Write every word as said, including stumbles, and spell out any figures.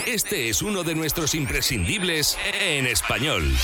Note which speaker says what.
Speaker 1: Este es uno de nuestros imprescindibles en español.